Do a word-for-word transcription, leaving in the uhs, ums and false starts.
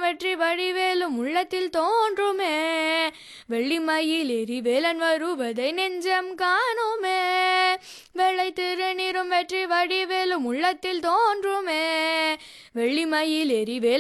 திருநிறம் வெற்றி வடிவேலும் உள்ளத்தில் தோன்றுமே. வெள்ளிமயில் எரிவேலன் வருவதை நெஞ்சம் காணுமே. வெள்ளை திருநிறம் வெற்றி வடிவேலும் உள்ளத்தில் தோன்றுமே. வெள்ளிமயில் எரிவேலன்